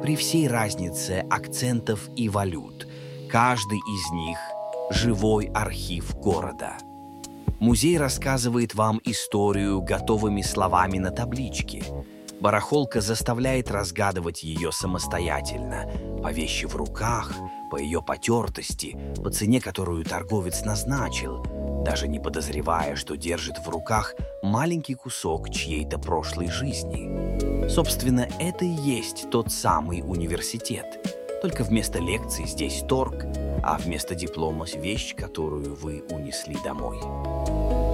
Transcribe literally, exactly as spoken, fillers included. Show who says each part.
Speaker 1: При всей разнице акцентов и валют, каждый из них – живой архив города. Музей рассказывает вам историю готовыми словами на табличке. Барахолка заставляет разгадывать ее самостоятельно, по вещи в руках, по ее потертости, по цене, которую торговец назначил, даже не подозревая, что держит в руках маленький кусок чьей-то прошлой жизни. Собственно, это и есть тот самый университет. Только вместо лекций здесь торг, а вместо диплома вещь, которую вы унесли домой.